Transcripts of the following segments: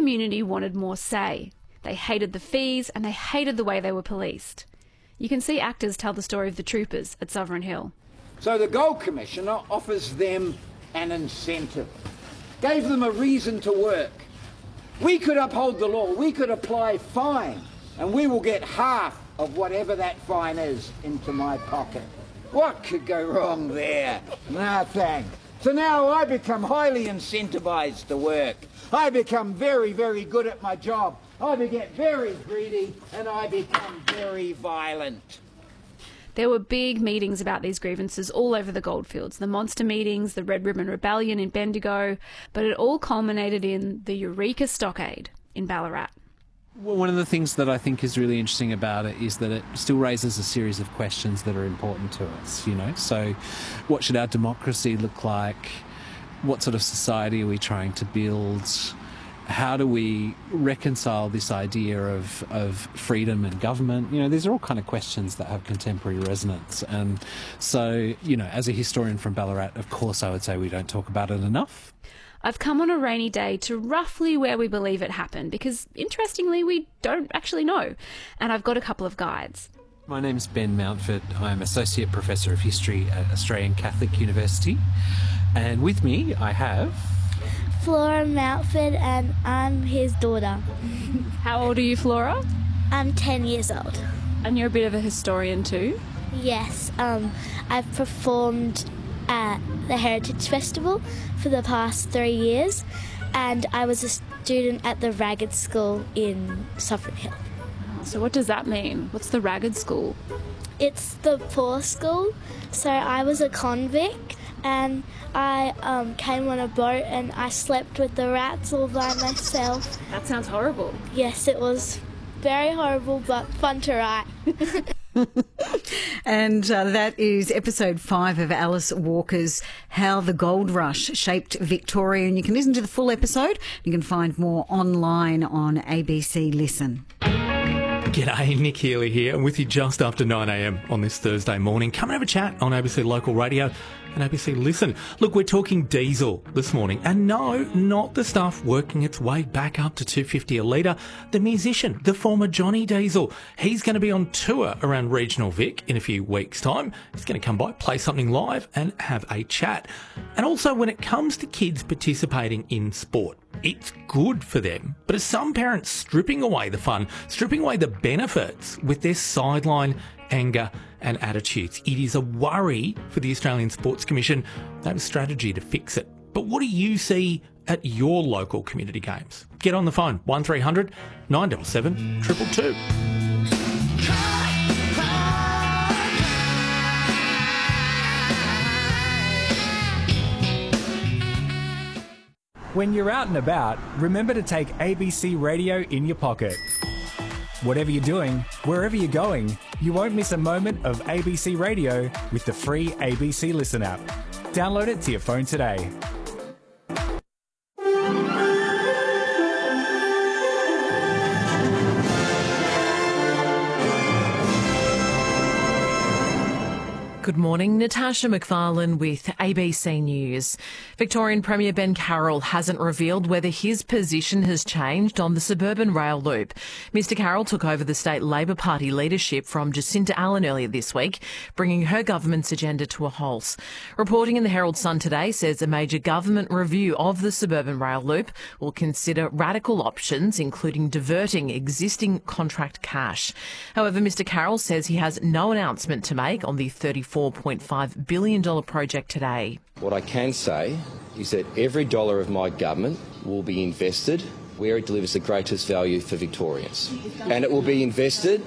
community wanted more say. They hated the fees and they hated the way they were policed. You can see actors tell the story of the troopers at Sovereign Hill. So the Gold Commissioner offers them an incentive, gave them a reason to work. We could uphold the law, we could apply fine, and we will get half of whatever that fine is into my pocket. What could go wrong there? No thanks. So now I become highly incentivised to work. I become very, very good at my job. I get very greedy and I become very violent. There were big meetings about these grievances all over the goldfields, the monster meetings, the Red Ribbon Rebellion in Bendigo, but it all culminated in the Eureka Stockade in Ballarat. Well, one of the things that I think is really interesting about it is that it still raises a series of questions that are important to us, you know. So what should our democracy look like? What sort of society are we trying to build? How do we reconcile this idea of freedom and government? You know, these are all kind of questions that have contemporary resonance. And so, you know, as a historian from Ballarat, of course I would say we don't talk about it enough. I've come on a rainy day to roughly where we believe it happened because, interestingly, we don't actually know. And I've got a couple of guides. My name's Ben Mountford. I'm Associate Professor of History at Australian Catholic University. And with me I have... Flora Mountford, and I'm his daughter. How old are you, Flora? I'm 10 years old. And you're a bit of a historian too? Yes, I've performed at the Heritage Festival for the past 3 years, and I was a student at the Ragged School in Sovereign Hill. So what does that mean? What's the Ragged School? It's the poor school. So I was a convict, and I came on a boat and I slept with the rats all by myself. That sounds horrible. Yes, it was very horrible, but fun to write. And that is episode 5 of Alice Walker's How the Gold Rush Shaped Victoria. And you can listen to the full episode. You can find more online on ABC Listen. G'day, Nick Healy here, and with you just after 9 a.m. on this Thursday morning. Come and have a chat on ABC Local Radio and ABC Listen. Look, we're talking diesel this morning, and no, not the stuff working its way back up to $2.50 a litre. The musician, the former Johnny Diesel, he's going to be on tour around Regional Vic in a few weeks' time. He's going to come by, play something live and have a chat. And also, when it comes to kids participating in sport, it's good for them, but are some parents stripping away the fun, stripping away the benefits with their sideline anger and attitudes? It is a worry for the Australian Sports Commission. They have a strategy to fix it. But what do you see at your local community games? Get on the phone, 1300 977 222. When you're out and about, remember to take ABC Radio in your pocket. Whatever you're doing, wherever you're going, you won't miss a moment of ABC Radio with the free ABC Listen app. Download it to your phone today. Good morning, Natasha McFarlane with ABC News. Victorian Premier Ben Carroll hasn't revealed whether his position has changed on the suburban rail loop. Mr Carroll took over the state Labor Party leadership from Jacinta Allen earlier this week, bringing her government's agenda to a halt. Reporting in the Herald Sun today says a major government review of the suburban rail loop will consider radical options, including diverting existing contract cash. However, Mr Carroll says he has no announcement to make on the $34.5 billion project today. What I can say is that every dollar of my government will be invested where it delivers the greatest value for Victorians. And it will be invested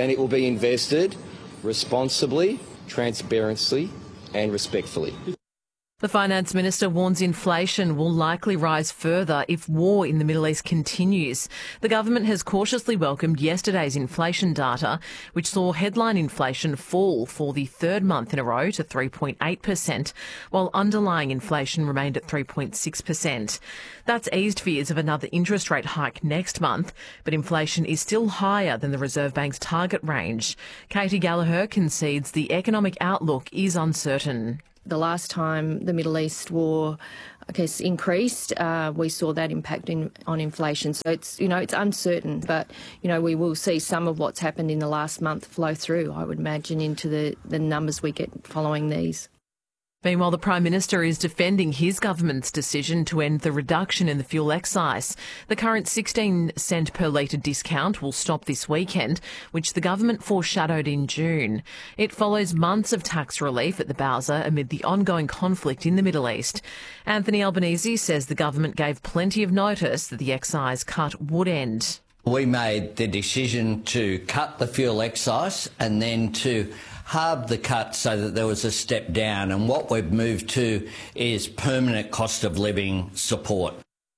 responsibly, transparently and respectfully. The Finance Minister warns inflation will likely rise further if war in the Middle East continues. The government has cautiously welcomed yesterday's inflation data, which saw headline inflation fall for the third month in a row to 3.8%, while underlying inflation remained at 3.6%. That's eased fears of another interest rate hike next month, but inflation is still higher than the Reserve Bank's target range. Katie Gallagher concedes the economic outlook is uncertain. The last time the Middle East war, I guess, increased, we saw that impact on inflation. So it's uncertain, but, we will see some of what's happened in the last month flow through, I would imagine, into the numbers we get following these. Meanwhile, the Prime Minister is defending his government's decision to end the reduction in the fuel excise. The current 16-cent per litre discount will stop this weekend, which the government foreshadowed in June. It follows months of tax relief at the Bowser amid the ongoing conflict in the Middle East. Anthony Albanese says the government gave plenty of notice that the excise cut would end. We made the decision to cut the fuel excise and then to halve the cut so that there was a step down, and what we've moved to is permanent cost of living support.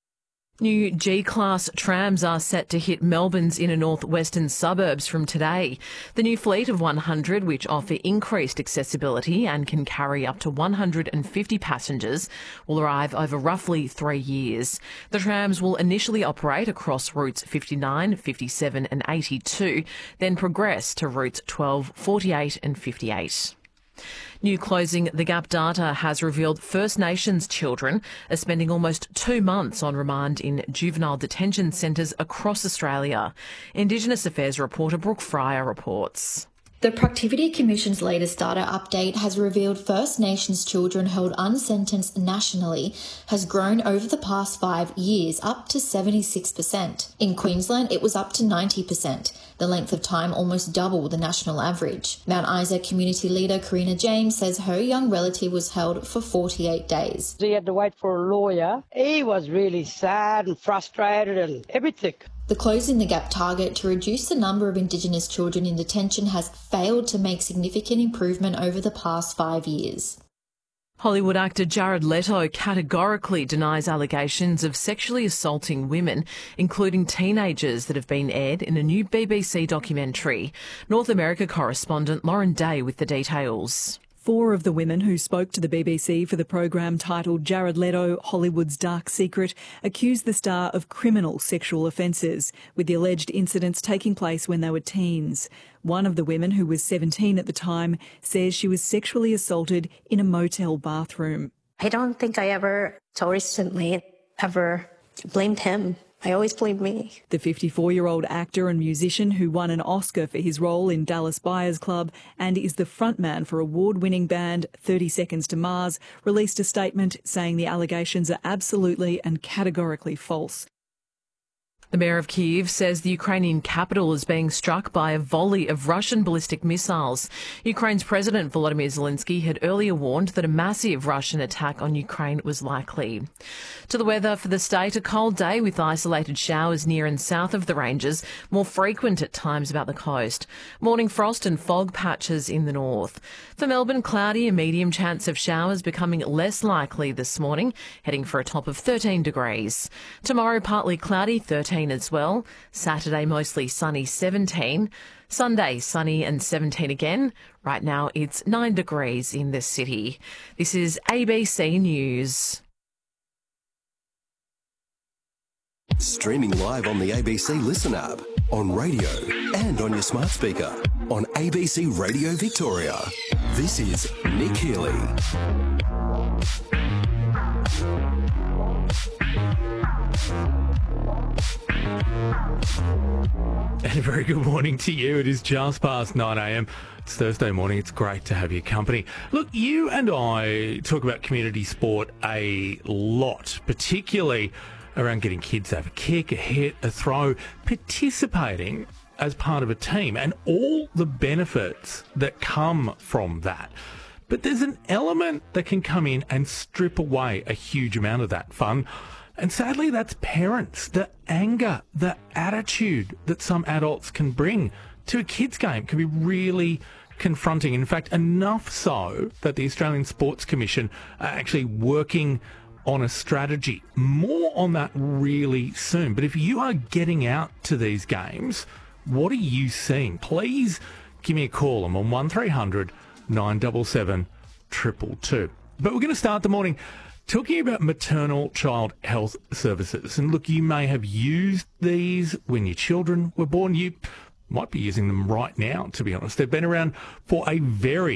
New G-Class trams are set to hit Melbourne's inner northwestern suburbs from today. The new fleet of 100, which offer increased accessibility and can carry up to 150 passengers, will arrive over roughly 3 years. The trams will initially operate across routes 59, 57 and 82, then progress to routes 12, 48 and 58. New Closing the Gap data has revealed First Nations children are spending almost 2 months on remand in juvenile detention centres across Australia. Indigenous Affairs reporter Brooke Fryer reports. The Productivity Commission's latest data update has revealed First Nations children held unsentenced nationally has grown over the past 5 years, up to 76%. In Queensland, it was up to 90%. The length of time almost double the national average. Mount Isa community leader Karina James says her young relative was held for 48 days. He had to wait for a lawyer. He was really sad and frustrated and everything. The Closing the Gap target to reduce the number of Indigenous children in detention has failed to make significant improvement over the past 5 years. Hollywood actor Jared Leto categorically denies allegations of sexually assaulting women, including teenagers, that have been aired in a new BBC documentary. North America correspondent Lauren Day with the details. 4 of the women who spoke to the BBC for the program titled Jared Leto, Hollywood's Dark Secret, accused the star of criminal sexual offences, with the alleged incidents taking place when they were teens. One of the women, who was 17 at the time, says she was sexually assaulted in a motel bathroom. I don't think I ever recently blamed him. I always blamed me. The 54-year-old actor and musician, who won an Oscar for his role in Dallas Buyers Club and is the frontman for award-winning band 30 Seconds to Mars, released a statement saying the allegations are absolutely and categorically false. The mayor of Kyiv says the Ukrainian capital is being struck by a volley of Russian ballistic missiles. Ukraine's President Volodymyr Zelensky had earlier warned that a massive Russian attack on Ukraine was likely. To the weather for the state, a cold day with isolated showers near and south of the ranges, more frequent at times about the coast. Morning frost and fog patches in the north. For Melbourne, cloudy, a medium chance of showers becoming less likely this morning, heading for a top of 13 degrees. Tomorrow, partly cloudy, 13 as well. Saturday, mostly sunny, 17. Sunday, sunny and 17 again. Right now, it's 9 degrees in the city. This is ABC News. Streaming live on the ABC Listen app, on radio and on your smart speaker, on ABC Radio Victoria. This is Nick Healy. And a very good morning to you. It is just past 9 a.m. It's Thursday morning. It's great to have your company. Look, you and I talk about community sport a lot, particularly around getting kids to have a kick, a hit, a throw, participating as part of a team and all the benefits that come from that. But there's an element that can come in and strip away a huge amount of that fun. And sadly, that's parents. The anger, the attitude that some adults can bring to a kids' game can be really confronting. In fact, enough so that the Australian Sports Commission are actually working on a strategy. More on that really soon. But if you are getting out to these games, what are you seeing? Please give me a call. I'm on 1300 977 222. But we're going to start the morning talking about maternal child health services. And look, you may have used these when your children were born. You might be using them right now, to be honest. They've been around for a very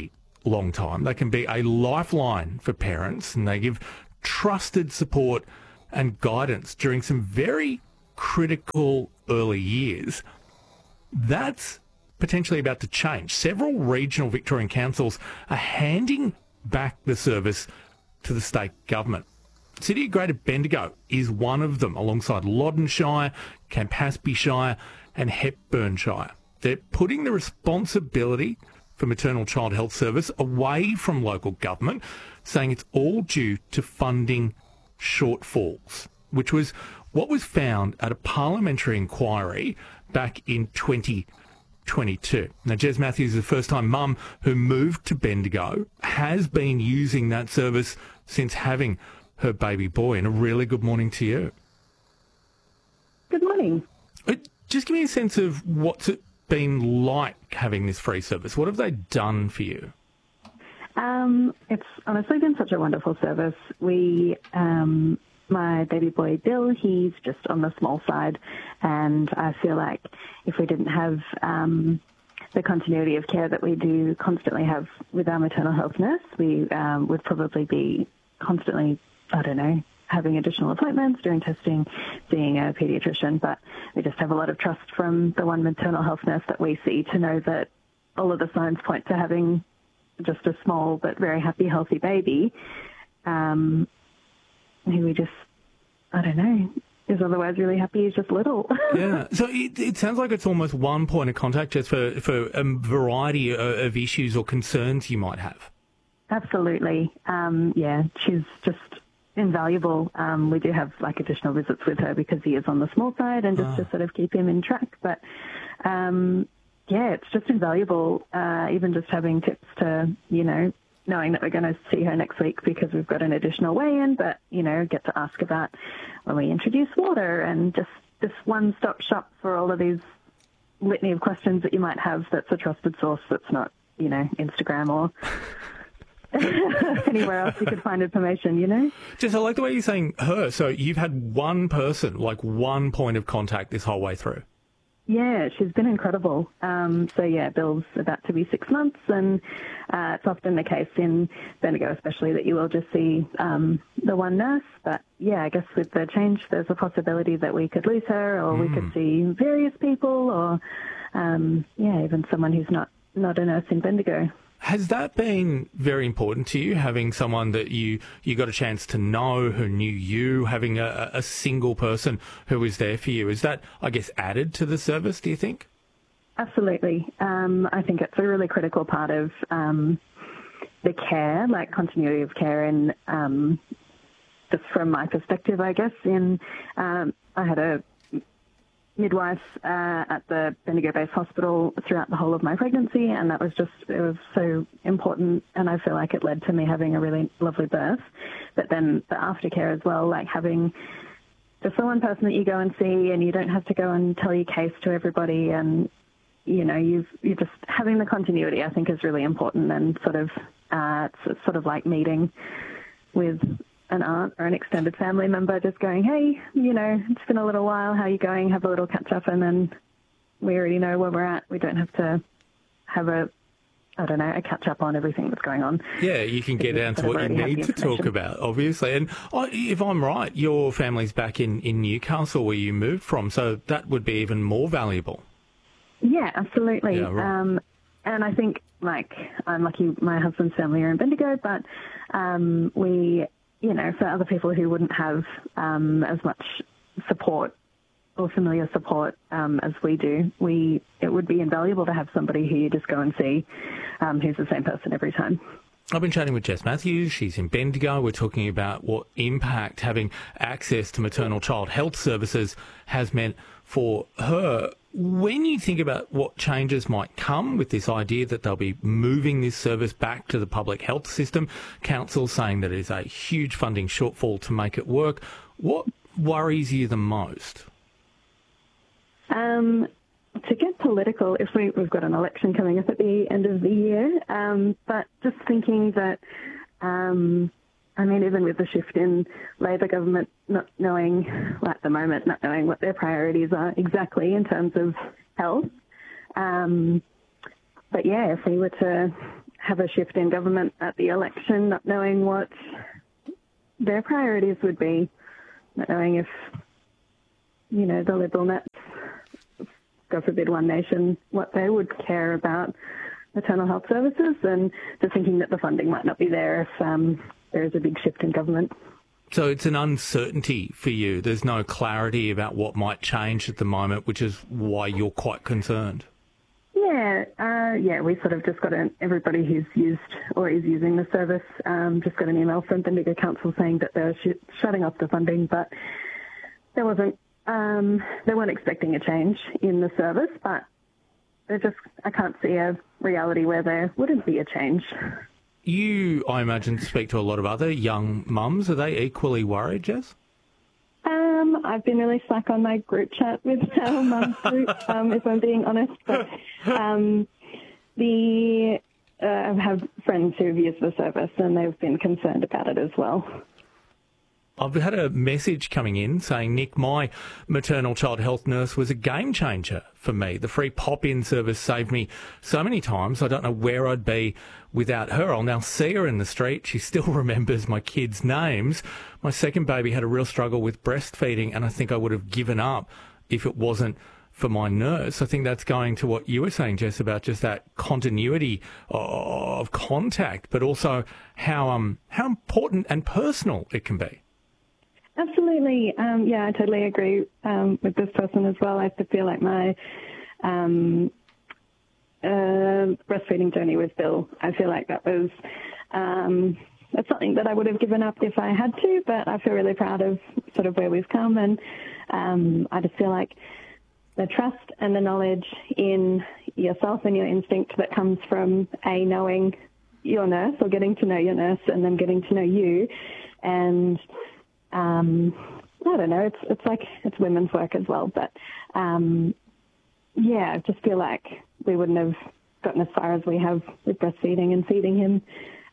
long time. They can be a lifeline for parents, and they give trusted support and guidance during some very critical early years. That's potentially about to change. Several regional Victorian councils are handing back the service to the state government. City of Greater Bendigo is one of them, alongside Loddon Shire, Campaspe Shire and Hepburn Shire. They're putting the responsibility for maternal child health service away from local government, saying it's all due to funding shortfalls, which was what was found at a parliamentary inquiry back in 2022. Now, Jez Matthews is a first-time mum who moved to Bendigo, has been using that service since having her baby boy. And a really good morning to you. Good morning. Just give me a sense of what's it been like having this free service. What have they done for you? It's honestly been such a wonderful service. My baby boy Bill, he's just on the small side, and I feel like if we didn't have the continuity of care that we do constantly have with our maternal health nurse, we would probably be constantly, having additional appointments, doing testing, seeing a paediatrician. But we just have a lot of trust from the one maternal health nurse that we see to know that all of the signs point to having just a small but very happy, healthy baby, who we just, is otherwise really happy, he's just little. Yeah. So it sounds like it's almost one point of contact just for a variety of issues or concerns you might have. Absolutely. She's just invaluable. We do have additional visits with her because he is on the small side, and just to sort of keep him in track. But it's just invaluable, even just having tips to, knowing that we're going to see her next week because we've got an additional weigh-in, but, get to ask about when we introduce water, and just this one-stop shop for all of these litany of questions that you might have that's a trusted source that's not, Instagram or anywhere else you could find information, Just, I like the way you're saying her. So you've had one person, one point of contact this whole way through. Yeah, she's been incredible. Bill's about to be 6 months, and it's often the case in Bendigo especially that you will just see the one nurse. But, I guess with the change, there's a possibility that we could lose her, or we could see various people, or, even someone who's not a nurse in Bendigo. Has that been very important to you, having someone that you got a chance to know, who knew you, having a single person who was there for you? Is that, I guess, added to the service, do you think? Absolutely. I think it's a really critical part of the care, continuity of care, and just from my perspective, I guess, I had a midwife at the Bendigo-based hospital throughout the whole of my pregnancy, and it was so important, and I feel like it led to me having a really lovely birth. But then the aftercare as well, having just the one person that you go and see, and you don't have to go and tell your case to everybody, and you're just having the continuity, I think, is really important, and it's sort of like meeting with an aunt or an extended family member, just going, hey, it's been a little while, how are you going? Have a little catch up, and then we already know where we're at. We don't have to have a catch up on everything that's going on. Yeah, you can get down to what you need to talk about, obviously. And if I'm right, your family's back in Newcastle where you moved from, so that would be even more valuable. Yeah, absolutely. Yeah, right. And I think, I'm lucky my husband's family are in Bendigo, but we, for other people who wouldn't have as much support or familiar support as we do, it would be invaluable to have somebody who you just go and see who's the same person every time. I've been chatting with Jez Matthews. She's in Bendigo. We're talking about what impact having access to maternal child health services has meant for her. When you think about what changes might come with this idea that they'll be moving this service back to the public health system, council saying that it is a huge funding shortfall to make it work, what worries you the most? To get political, if we've got an election coming up at the end of the year, but just thinking that, even with the shift in Labor government not knowing, at the moment, not knowing what their priorities are exactly in terms of health. If we were to have a shift in government at the election, not knowing what their priorities would be, not knowing if, you know, the Liberal Nets, God forbid One Nation, what they would care about maternal health services, and just thinking that the funding might not be there if there is a big shift in government. So it's an uncertainty for you. There's no clarity about what might change at the moment, which is why you're quite concerned. Yeah, we sort of just got everybody who's used or is using the service just got an email from Bendigo Council saying that they're shutting off the funding, but there wasn't. They weren't expecting a change in the service, but I can't see a reality where there wouldn't be a change. You, I imagine, speak to a lot of other young mums. Are they equally worried, Jess? I've been really slack on my group chat with our mums group, if I'm being honest. But I have friends who've used the service and they've been concerned about it as well. I've had a message coming in saying, Nick, my maternal child health nurse was a game changer for me. The free pop-in service saved me so many times. I don't know where I'd be without her. I'll now see her in the street. She still remembers my kids' names. My second baby had a real struggle with breastfeeding, and I think I would have given up if it wasn't for my nurse. I think that's going to what you were saying, Jess, about just that continuity of contact, but also how important and personal it can be. Absolutely. I totally agree with this person as well. I feel like my breastfeeding journey with Bill, I feel like that was it's something that I would have given up if I had to, but I feel really proud of sort of where we've come, and I just feel like the trust and the knowledge in yourself and your instinct that comes from knowing your nurse or getting to know your nurse and then getting to know you, and I don't know, it's women's work as well, but I just feel like we wouldn't have gotten as far as we have with breastfeeding and feeding him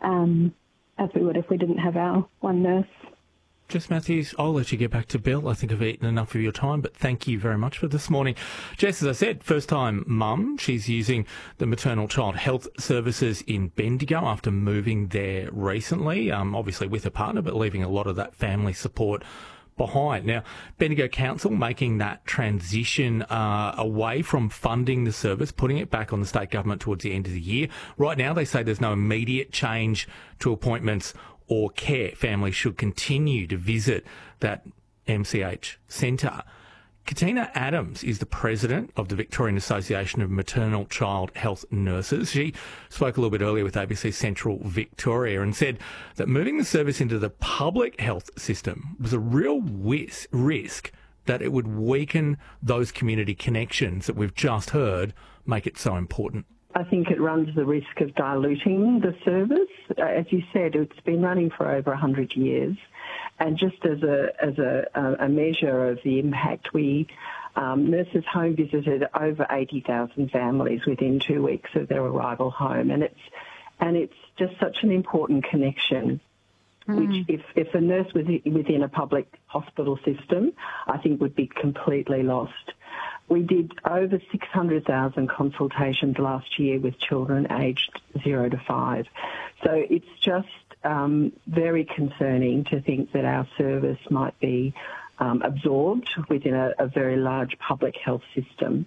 as we would if we didn't have our one nurse. Jess Matthews, I'll let you get back to Bill. I think I've eaten enough of your time, but thank you very much for this morning. Jess, as I said, first-time mum. She's using the maternal child health services in Bendigo after moving there recently, obviously with a partner, but leaving a lot of that family support behind. Now, Bendigo Council making that transition away from funding the service, putting it back on the state government towards the end of the year. Right now, they say there's no immediate change to appointments or care. Families should continue to visit that MCH centre. Katina Adams is the president of the Victorian Association of Maternal Child Health Nurses. She spoke a little bit earlier with ABC Central Victoria and said that moving the service into the public health system was a real risk that it would weaken those community connections that we've just heard make it so important. I think it runs the risk of diluting the service. As you said, it's been running for over 100 years. And just as a measure of the impact, Nurses Home visited over 80,000 families within 2 weeks of their arrival home. And it's just such an important connection, which if a nurse was within a public hospital system, I think would be completely lost. We did over 600,000 consultations last year with children aged 0 to 5. So it's just very concerning to think that our service might be absorbed within a very large public health system.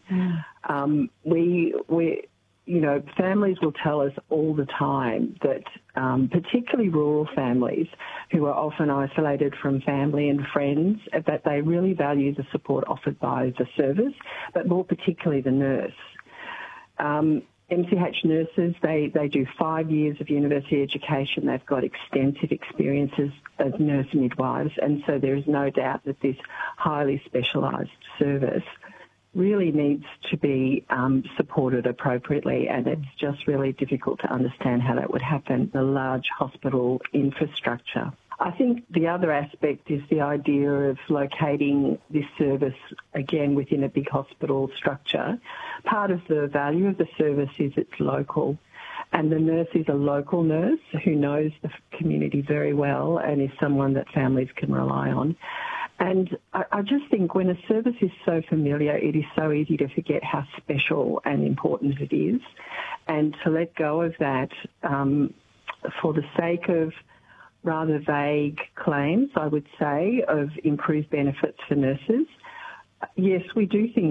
Families will tell us all the time that particularly rural families who are often isolated from family and friends, that they really value the support offered by the service, but more particularly the nurse. MCH nurses, they do 5 years of university education. They've got extensive experiences as nurse midwives, and so there is no doubt that this highly specialised service really needs to be supported appropriately, and it's just really difficult to understand how that would happen, the large hospital infrastructure. I think the other aspect is the idea of locating this service, again, within a big hospital structure. Part of the value of the service is it's local, and the nurse is a local nurse who knows the community very well and is someone that families can rely on. And I just think when a service is so familiar, it is so easy to forget how special and important it is, and to let go of that for the sake of rather vague claims, I would say, of improved benefits for nurses. Yes, we do think